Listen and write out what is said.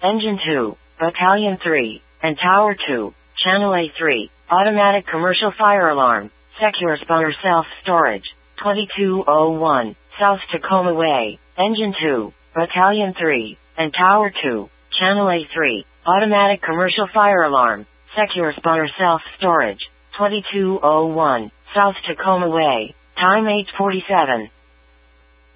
Engine 2, Battalion 3, and Tower 2, Channel A3, Automatic Commercial Fire Alarm, Secure Spawner Self-Storage, 2201, South Tacoma Way, Engine 2, Battalion 3, and Tower 2, Channel A3, Automatic Commercial Fire Alarm, Secure Spawner Self-Storage, 2201, South Tacoma Way, time 8:47.